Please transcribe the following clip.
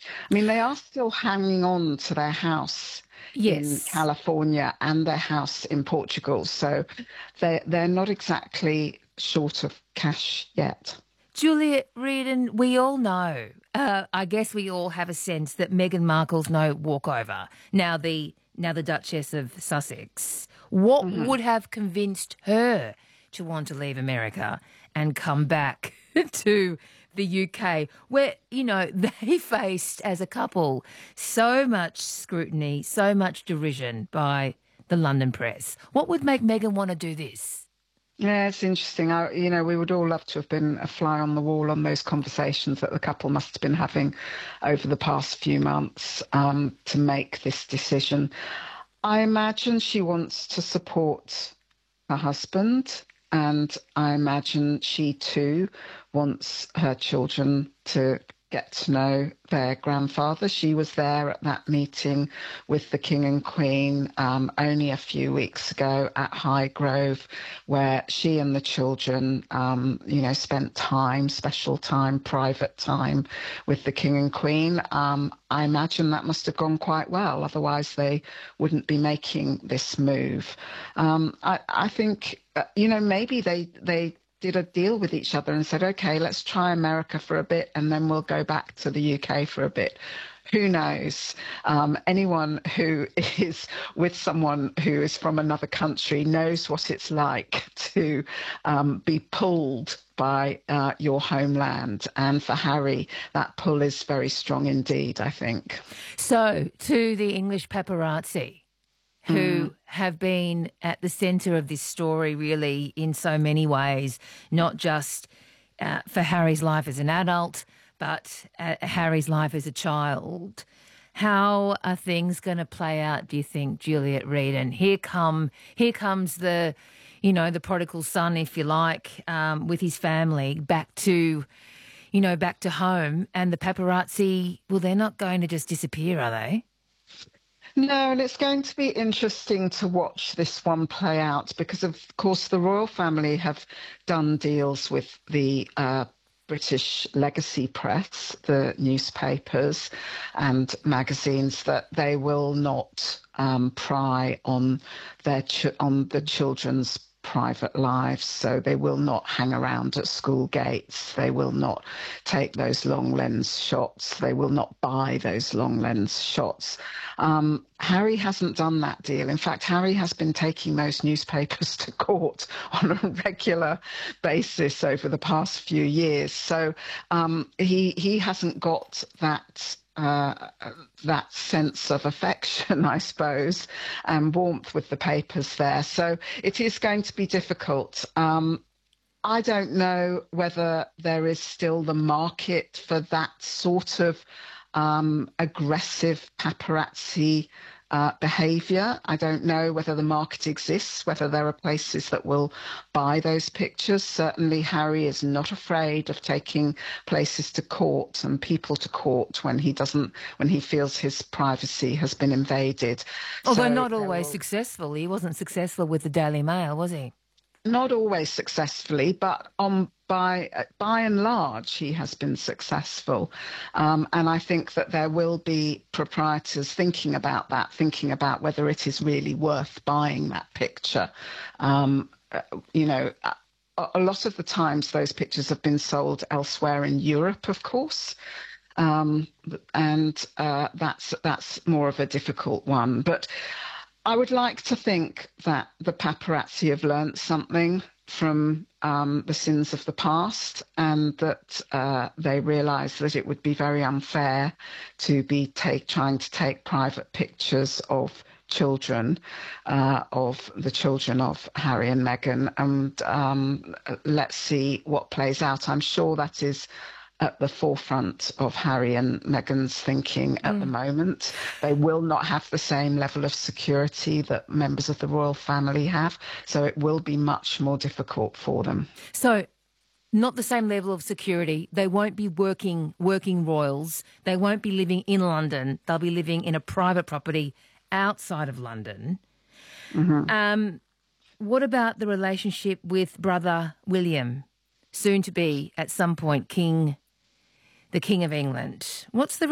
I mean, they are still hanging on to their house in Yes. California and their house in Portugal, so they're not exactly short of cash yet. Juliet Reardon, we all know, I guess we all have a sense that Meghan Markle's no walkover. Now the Duchess of Sussex. What Mhm. would have convinced her to want to leave America and come back to the UK, where, they faced as a couple so much scrutiny, so much derision by the London press? What would make Meghan want to do this? Yeah, it's interesting. We would all love to have been a fly on the wall on those conversations that the couple must have been having over the past few months to make this decision. I imagine she wants to support her husband, and I imagine she too wants her children to get to know their grandfather. She was there at that meeting with the King and Queen only a few weeks ago at Highgrove, where she and the children, spent time, special time, private time with the King and Queen. I imagine that must have gone quite well. Otherwise, they wouldn't be making this move. I think, maybe they did a deal with each other and said, okay, let's try America for a bit and then we'll go back to the UK for a bit. Who knows? Anyone who is with someone who is from another country knows what it's like to be pulled by your homeland. And for Harry, that pull is very strong indeed, I think. So, to the English paparazzi, Mm. who have been at the centre of this story, really, in so many ways, not just for Harry's life as an adult, but Harry's life as a child. How are things going to play out, do you think, Juliet Reed? And here comes the prodigal son, if you like, with his family back to home, and the paparazzi, well, they're not going to just disappear, are they? No, and it's going to be interesting to watch this one play out because, of course, the royal family have done deals with the British legacy press, the newspapers and magazines, that they will not pry on on the children's private lives. So they will not hang around at school gates. They will not take those long lens shots. They will not buy those long lens shots. Harry hasn't done that deal. In fact, Harry has been taking those newspapers to court on a regular basis over the past few years. So he hasn't got that sense of affection, I suppose, and warmth with the papers there. So it is going to be difficult. I don't know whether there is still the market for that sort of aggressive paparazzi behavior. I don't know whether the market exists, whether there are places that will buy those pictures. Certainly, Harry is not afraid of taking places to court and people to court when he feels his privacy has been invaded. Although So not there always will successful. He wasn't successful with the Daily Mail, was he? not always successfully, but on by and large, he has been successful. And I think that there will be proprietors thinking about that, thinking about whether it is really worth buying that picture. Um, uh, you know, a lot of the times those pictures have been sold elsewhere in Europe, of course. Um, and that's more of a difficult one. But I would like to think that the paparazzi have learnt something from the sins of the past, and that they realise that it would be very unfair to be trying to take private pictures of children, of the children of Harry and Meghan, and let's see what plays out. I'm sure that is at the forefront of Harry and Meghan's thinking at the Mm. moment. They will not have the same level of security that members of the royal family have, so it will be much more difficult for them. So, not the same level of security. They won't be working royals. They won't be living in London. They'll be living in a private property outside of London. Mhm. What about the relationship with brother William, soon to be at some point the King of England? What's the